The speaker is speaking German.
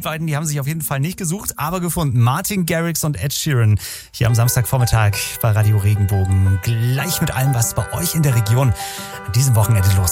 beiden, die haben sich auf jeden Fall nicht gesucht, aber gefunden. Martin Garrix und Ed Sheeran hier am Samstagvormittag bei Radio Regenbogen. Gleich mit allem, was bei euch in der Region an diesem Wochenende los ist.